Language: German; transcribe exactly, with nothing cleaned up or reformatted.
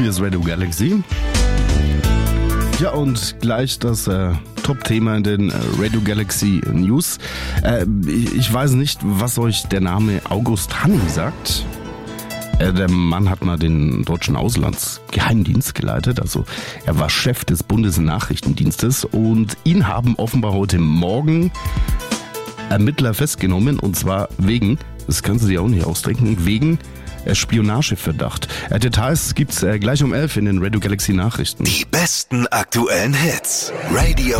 Hier ist Radio Galaxy. Ja, und gleich das äh, Top-Thema in den äh, Radio Galaxy News. Äh, ich, ich weiß nicht, was euch der Name August Hanning sagt. Äh, der Mann hat mal den deutschen Auslandsgeheimdienst geleitet. Also er war Chef des Bundesnachrichtendienstes und ihn haben offenbar heute Morgen Ermittler festgenommen, und zwar wegen, das können Sie sich auch nicht ausdenken, wegen Spionageverdacht. Details gibt's gleich um elf in den Radio Galaxy Nachrichten. Die besten aktuellen Hits. Radio